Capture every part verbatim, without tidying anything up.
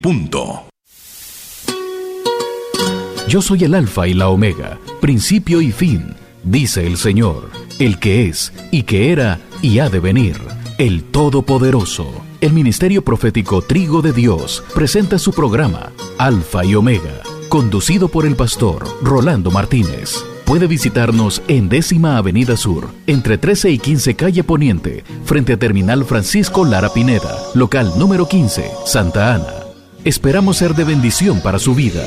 Punto. Yo soy el Alfa y la Omega, principio y fin, dice el Señor, el que es, y que era, y ha de venir, el Todopoderoso. El Ministerio Profético Trigo de Dios presenta su programa, Alfa y Omega, conducido por el pastor Rolando Martínez. Puede visitarnos en Décima Avenida Sur, entre trece y quince Calle Poniente, frente a Terminal Francisco Lara Pineda, local número quince, Santa Ana. Esperamos ser de bendición para su vida.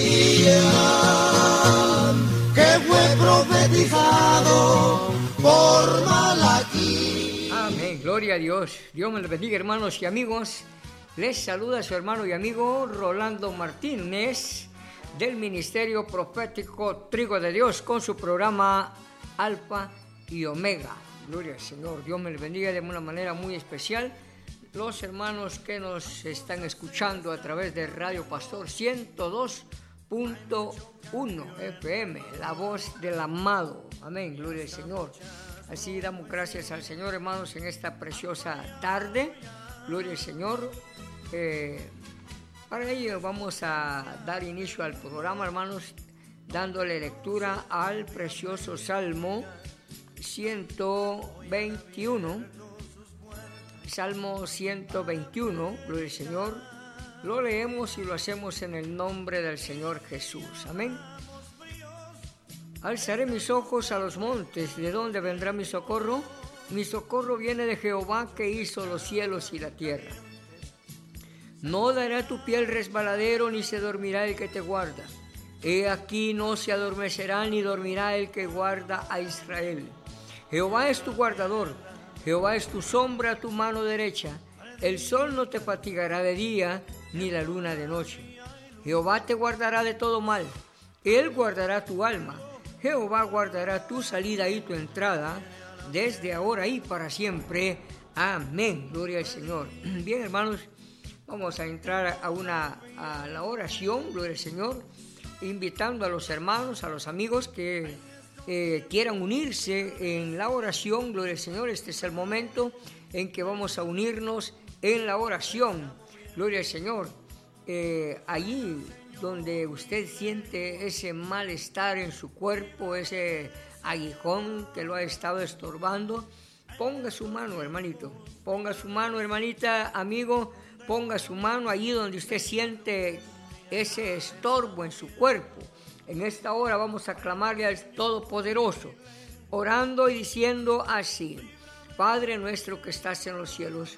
Que fue profetizado por Malaquí. Amén, gloria a Dios. Dios me los bendiga, hermanos y amigos. Les saluda su hermano y amigo Rolando Martínez, del Ministerio Profético Trigo de Dios, con su programa Alfa y Omega. Gloria al Señor. Dios me les bendiga de una manera muy especial. Los hermanos que nos están escuchando a través de Radio Pastor ciento dos punto uno F M, la voz del amado. Amén, gloria al Señor. Así damos gracias al Señor, hermanos, en esta preciosa tarde. Gloria al Señor. Eh, para ello vamos a dar inicio al programa, hermanos, dándole lectura al precioso Salmo ciento veintiuno. Salmo ciento veintiuno, gloria al Señor. Lo leemos y lo hacemos en el nombre del Señor Jesús. Amén. Alzaré mis ojos a los montes, ¿de dónde vendrá mi socorro? Mi socorro viene de Jehová, que hizo los cielos y la tierra. No dará tu pie el resbaladero, ni se dormirá el que te guarda. He aquí no se adormecerá, ni dormirá el que guarda a Israel. Jehová es tu guardador, Jehová es tu sombra, tu mano derecha. El sol no te fatigará de día, ni la luna de noche. Jehová te guardará de todo mal, Él guardará tu alma. Jehová guardará tu salida y tu entrada, desde ahora y para siempre. Amén. Gloria al Señor. Bien, hermanos, vamos a entrar a, una, a la oración, gloria al Señor, invitando a los hermanos, a los amigos que eh, quieran unirse en la oración, gloria al Señor. Este es el momento en que vamos a unirnos en la oración, gloria al Señor. Eh, allí donde usted siente ese malestar en su cuerpo, ese aguijón que lo ha estado estorbando, ponga su mano, hermanito, ponga su mano, hermanita, amigo, ponga su mano allí donde usted siente ese estorbo en su cuerpo. En esta hora vamos a clamarle al Todopoderoso, orando y diciendo así: Padre nuestro que estás en los cielos,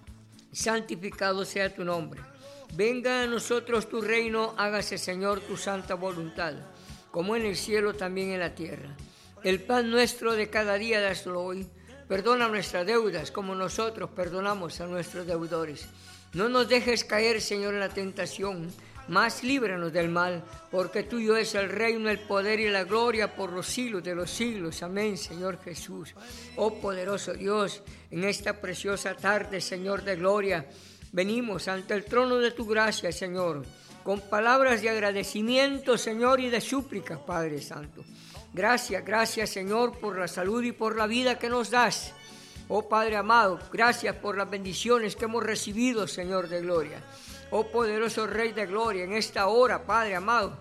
santificado sea tu nombre. Venga a nosotros tu reino, hágase, Señor, tu santa voluntad, como en el cielo también en la tierra. El pan nuestro de cada día daslo hoy. Perdona nuestras deudas, como nosotros perdonamos a nuestros deudores. No nos dejes caer, Señor, en la tentación, mas líbranos del mal, porque tuyo es el reino, el poder y la gloria por los siglos de los siglos. Amén, Señor Jesús. Oh poderoso Dios, en esta preciosa tarde, Señor de gloria, venimos ante el trono de tu gracia, Señor, con palabras de agradecimiento, Señor, y de súplicas, Padre Santo. Gracias, gracias, Señor, por la salud y por la vida que nos das. Oh Padre amado, gracias por las bendiciones que hemos recibido, Señor de gloria. Oh poderoso Rey de gloria, en esta hora, Padre amado,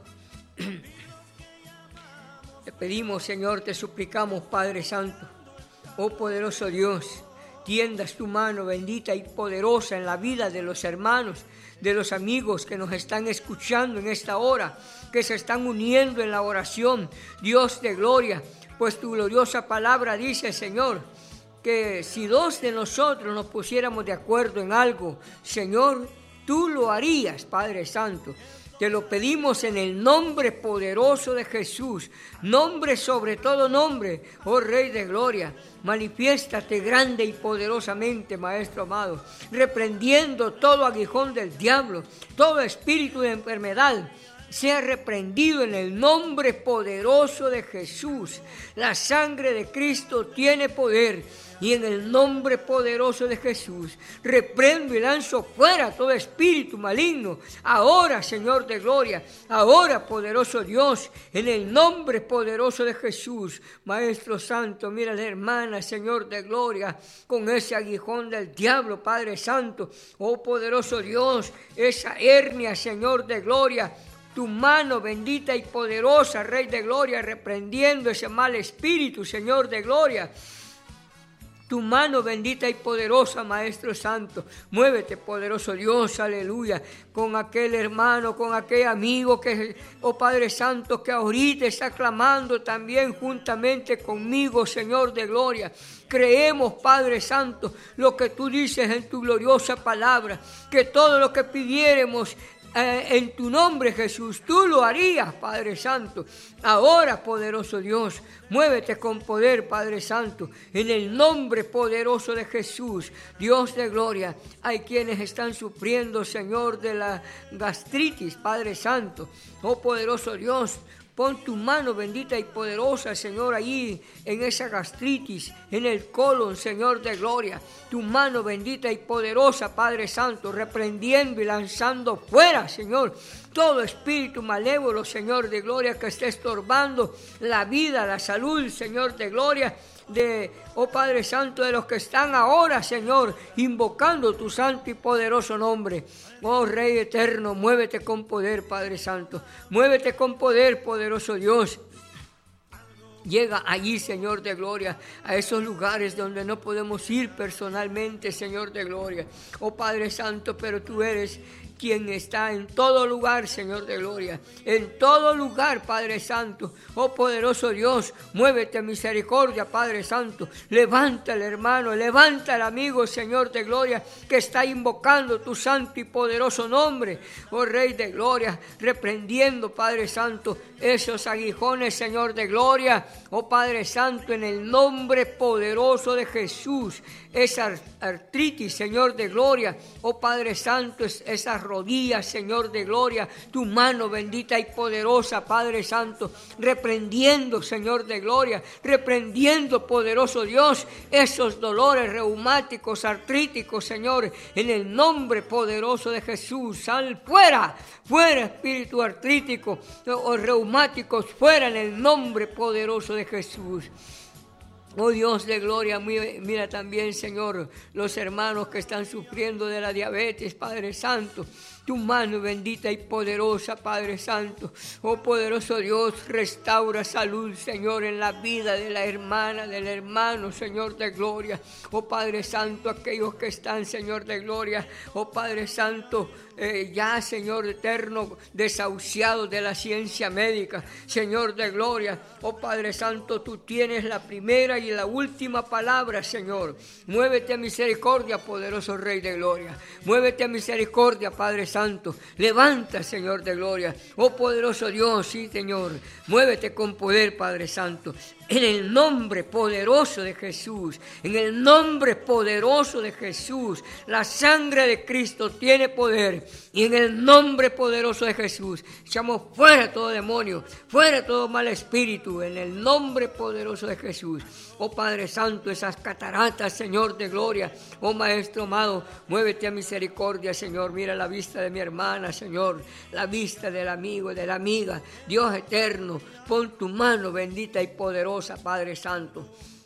te pedimos, Señor, te suplicamos, Padre Santo. Oh poderoso Dios, tiendas tu mano bendita y poderosa en la vida de los hermanos, de los amigos que nos están escuchando en esta hora, que se están uniendo en la oración, Dios de gloria, pues tu gloriosa palabra dice, Señor, que si dos de nosotros nos pusiéramos de acuerdo en algo, Señor, tú lo harías, Padre Santo. Te lo pedimos en el nombre poderoso de Jesús, nombre sobre todo nombre, oh Rey de gloria. Manifiéstate grande y poderosamente, Maestro amado, reprendiendo todo aguijón del diablo, todo espíritu de enfermedad, sea reprendido en el nombre poderoso de Jesús. La sangre de Cristo tiene poder. Y en el nombre poderoso de Jesús, reprendo y lanzo fuera todo espíritu maligno. Ahora, Señor de gloria, ahora, poderoso Dios, en el nombre poderoso de Jesús. Maestro Santo, mira a la hermana, Señor de gloria, con ese aguijón del diablo, Padre Santo. Oh, poderoso Dios, esa hernia, Señor de gloria, tu mano bendita y poderosa, Rey de gloria, reprendiendo ese mal espíritu, Señor de gloria. Tu mano bendita y poderosa, Maestro Santo. Muévete, poderoso Dios, aleluya, con aquel hermano, con aquel amigo que, oh Padre Santo, que ahorita está clamando también juntamente conmigo, Señor de gloria. Creemos, Padre Santo, lo que tú dices en tu gloriosa palabra, que todo lo que pidiéremos Eh, en tu nombre, Jesús, tú lo harías, Padre Santo. Ahora, poderoso Dios, muévete con poder, Padre Santo, en el nombre poderoso de Jesús. Dios de gloria, hay quienes están sufriendo, Señor, de la gastritis, Padre Santo. Oh, poderoso Dios, pon tu mano bendita y poderosa, Señor, allí en esa gastritis, en el colon, Señor de gloria. Tu mano bendita y poderosa, Padre Santo, reprendiendo y lanzando fuera, Señor, todo espíritu malévolo, Señor de gloria, que esté estorbando la vida, la salud, Señor de gloria, de, oh Padre Santo, de los que están ahora, Señor, invocando tu santo y poderoso nombre. Oh Rey eterno, muévete con poder, Padre Santo. Muévete con poder, poderoso Dios. Llega allí, Señor de gloria, a esos lugares donde no podemos ir personalmente, Señor de gloria. Oh Padre Santo, pero tú eres quien está en todo lugar, Señor de gloria, en todo lugar, Padre Santo. Oh poderoso Dios, muévete misericordia, Padre Santo. Levanta al hermano, levanta al amigo, Señor de gloria, que está invocando tu santo y poderoso nombre. Oh Rey de gloria, reprendiendo, Padre Santo, esos aguijones, Señor de gloria. Oh Padre Santo, en el nombre poderoso de Jesús, esa artritis, Señor de gloria. Oh Padre Santo, esas rodillas, Señor de gloria, tu mano bendita y poderosa, Padre Santo, reprendiendo, Señor de gloria, reprendiendo, poderoso Dios, esos dolores reumáticos, artríticos, Señor, en el nombre poderoso de Jesús. Sal fuera, fuera espíritu artrítico o reumáticos, fuera en el nombre poderoso de Jesús. Oh Dios de gloria, mira también, Señor, los hermanos que están sufriendo de la diabetes, Padre Santo. Tu mano bendita y poderosa, Padre Santo. Oh poderoso Dios, restaura salud, Señor, en la vida de la hermana, del hermano, Señor de gloria. Oh Padre Santo, aquellos que están, Señor de gloria. Oh Padre Santo, eh, ya, Señor eterno, desahuciados de la ciencia médica, Señor de gloria. Oh Padre Santo, tú tienes la primera y la última palabra, Señor. Muévete a misericordia, poderoso Rey de gloria. Muévete a misericordia, Padre Santo. Santo, levanta, Señor de gloria. Oh poderoso Dios, sí, Señor, muévete con poder, Padre Santo. En el nombre poderoso de Jesús, en el nombre poderoso de Jesús, la sangre de Cristo tiene poder. Y en el nombre poderoso de Jesús, echamos fuera todo demonio, fuera todo mal espíritu, en el nombre poderoso de Jesús. Oh Padre Santo, esas cataratas, Señor de gloria. Oh Maestro amado, muévete a misericordia, Señor. Mira la vista de mi hermana, Señor, la vista del amigo, de la amiga. Dios eterno, pon tu mano bendita y poderosa, Padre Santo,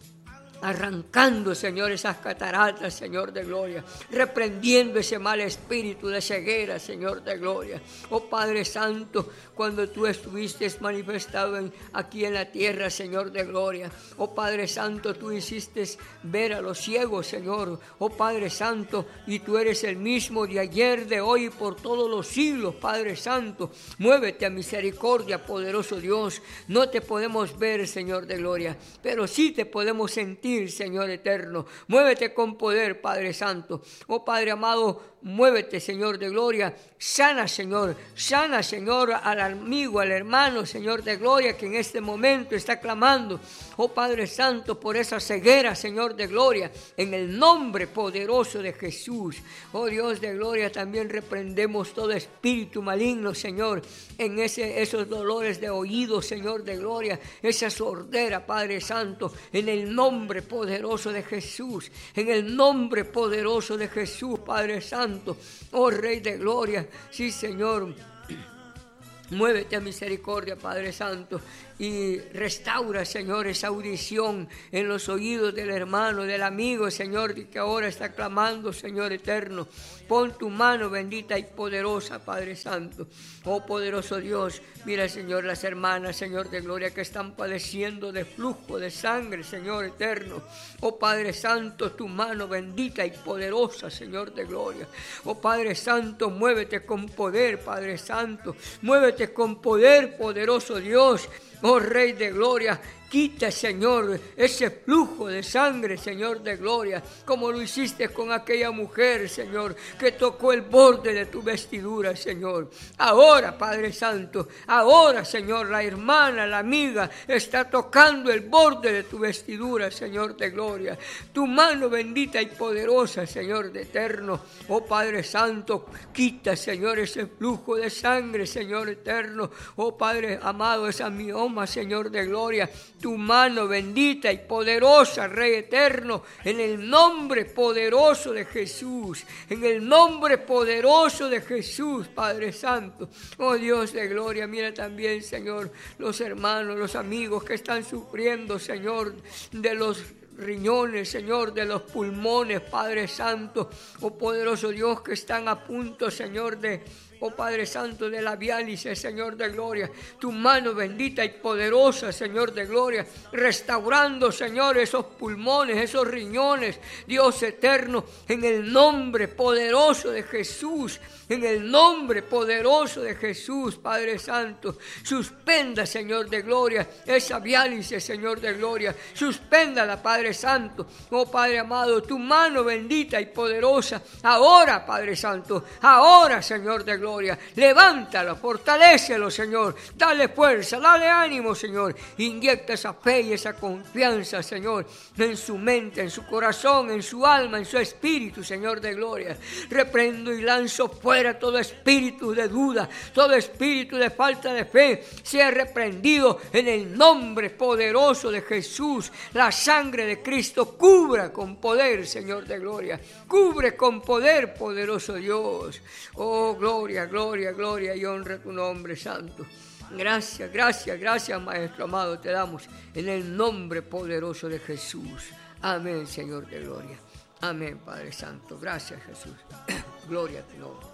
arrancando, Señor, esas cataratas, Señor de gloria, reprendiendo ese mal espíritu de ceguera, Señor de gloria. Oh Padre Santo, cuando tú estuviste manifestado en, aquí en la tierra, Señor de gloria. Oh Padre Santo, tú hiciste ver a los ciegos, Señor. Oh Padre Santo, y tú eres el mismo de ayer, de hoy y por todos los siglos, Padre Santo. Muévete a misericordia, poderoso Dios. No te podemos ver, Señor de gloria, pero sí te podemos sentir, venir, Señor eterno. Muévete con poder, Padre Santo. Oh Padre amado, muévete, Señor de gloria. Sana, Señor. Sana, Señor, al amigo, al hermano, Señor de gloria, que en este momento está clamando. Oh Padre Santo, por esa ceguera, Señor de gloria, en el nombre poderoso de Jesús. Oh Dios de gloria, también reprendemos todo espíritu maligno, Señor, en ese, esos dolores de oído, Señor de gloria, esa sordera, Padre Santo, en el nombre poderoso de Jesús, en el nombre poderoso de Jesús, Padre Santo. Oh Rey de gloria, sí, Señor. Muévete a misericordia, Padre Santo, y restaura, Señor, esa audición en los oídos del hermano, del amigo, Señor, que ahora está clamando, Señor eterno. Pon tu mano bendita y poderosa, Padre Santo. Oh poderoso Dios, mira, Señor, las hermanas, Señor de gloria, que están padeciendo de flujo de sangre, Señor eterno. Oh Padre Santo, tu mano bendita y poderosa, Señor de gloria. Oh Padre Santo, muévete con poder, Padre Santo. Muévete con poder, poderoso Dios. Oh Rey de gloria, quita, Señor, ese flujo de sangre, Señor de gloria, como lo hiciste con aquella mujer, Señor, que tocó el borde de tu vestidura, Señor. Ahora, Padre Santo, ahora, Señor, la hermana, la amiga, está tocando el borde de tu vestidura, Señor de gloria. Tu mano bendita y poderosa, Señor de eterno. Oh Padre Santo, quita, Señor, ese flujo de sangre, Señor eterno. Oh Padre amado, esa mioma, Señor de gloria. Tu mano bendita y poderosa, Rey eterno, en el nombre poderoso de Jesús, en el nombre poderoso de Jesús, Padre Santo. Oh Dios de gloria, mira también, Señor, los hermanos, los amigos que están sufriendo, Señor, de los riñones, Señor, de los pulmones, Padre Santo. Oh poderoso Dios, que están a punto, Señor, de... Oh Padre Santo, de la diálisis, Señor de gloria, tu mano bendita y poderosa, Señor de gloria, restaurando, Señor, esos pulmones, esos riñones, Dios eterno, en el nombre poderoso de Jesús, en el nombre poderoso de Jesús, Padre Santo. Suspenda, Señor de gloria, esa diálisis, Señor de gloria, suspéndala, Padre Santo. Oh Padre amado, tu mano bendita y poderosa, ahora, Padre Santo, ahora, Señor de gloria, levántalo, fortalécelo, Señor, dale fuerza, dale ánimo, Señor, inyecta esa fe y esa confianza, Señor, en su mente, en su corazón, en su alma, en su espíritu, Señor de gloria. Reprendo y lanzo fuera todo espíritu de duda, todo espíritu de falta de fe, sea reprendido en el nombre poderoso de Jesús. La sangre de Cristo cubra con poder, Señor de gloria, cubre con poder, poderoso Dios. Oh, gloria, gloria, gloria y honra tu nombre santo. Gracias, gracias, gracias, Maestro amado, te damos en el nombre poderoso de Jesús. Amén, Señor de gloria. Amén, Padre Santo. Gracias, Jesús. Gloria a tu nombre.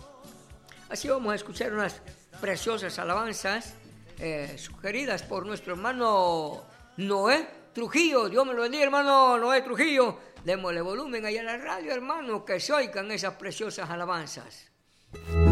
Así vamos a escuchar unas preciosas alabanzas eh, sugeridas por nuestro hermano Noé Trujillo. Dios me lo bendiga, hermano Noé Trujillo. Démosle volumen allá a la radio, hermano, que se oigan esas preciosas alabanzas.